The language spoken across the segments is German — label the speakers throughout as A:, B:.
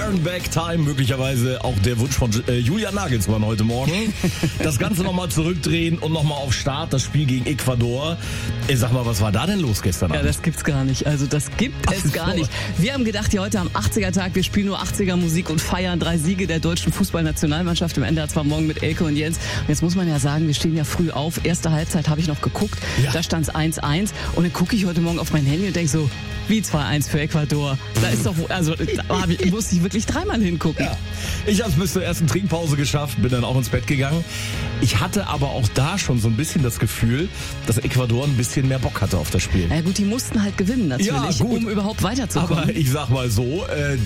A: Turn Back Time, möglicherweise auch der Wunsch von Julian Nagelsmann heute Morgen. Das Ganze nochmal zurückdrehen und nochmal auf Start, das Spiel gegen Ecuador. Sag mal, was war da denn los gestern Abend?
B: Ja, das gibt's gar nicht. Also das gibt es gar nicht. Wir haben gedacht, ja, heute am 80er-Tag, wir spielen nur 80er-Musik und feiern 3 Siege der deutschen Fußballnationalmannschaft. Im Ende war morgen mit Elke und Jens. Und jetzt muss man ja sagen, wir stehen ja früh auf. Erste Halbzeit habe ich noch geguckt. Ja. Da stand es 1-1. Und dann gucke ich heute Morgen auf mein Handy und denke so, wie 2-1 für Ecuador. Da ist doch, also da musste ich wirklich 3-mal hingucken.
A: Ja. Ich habe es bis zur ersten Trinkpause geschafft, bin dann auch ins Bett gegangen. Ich hatte aber auch da schon so ein bisschen das Gefühl, dass Ecuador ein bisschen mehr Bock hatte auf das Spiel.
B: Ja gut, die mussten halt gewinnen natürlich, um überhaupt weiterzukommen.
A: Aber ich sag mal so,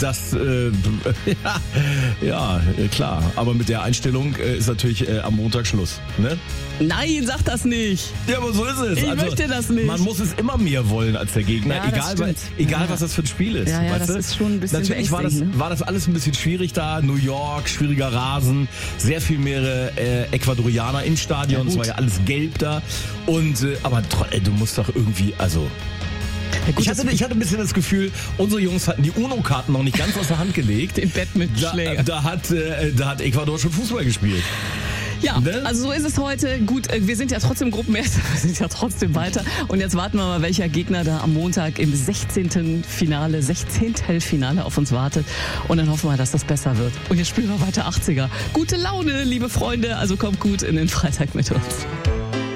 A: klar. Aber mit der Einstellung ist natürlich am Montag Schluss, ne?
B: Nein, sag das nicht.
A: Ja, aber so ist es.
B: Ich möchte das nicht.
A: Man muss es immer mehr wollen als der Gegner,
B: ja,
A: egal was das für ein Spiel ist.
B: Ja,
A: weißt
B: das
A: du?
B: ist schon ein bisschen
A: natürlich war das alles ein bisschen schwierig da. New York, schwieriger Rasen, sehr viel mehr Ecuadorianer im Stadion. Es war ja alles gelb da. Und aber du musst doch irgendwie, also... Ja, gut, ich hatte ein bisschen das Gefühl, unsere Jungs hatten die UNO-Karten noch nicht ganz aus der Hand gelegt.
B: Im Bett mit Schläger.
A: Da hat Ecuador schon Fußball gespielt.
B: Ja, also so ist es heute. Gut, wir sind ja trotzdem Gruppenerster, wir sind ja trotzdem weiter. Und jetzt warten wir mal, welcher Gegner da am Montag im 16. Finale auf uns wartet. Und dann hoffen wir, dass das besser wird. Und jetzt spielen wir weiter 80er. Gute Laune, liebe Freunde. Also kommt gut in den Freitag mit uns.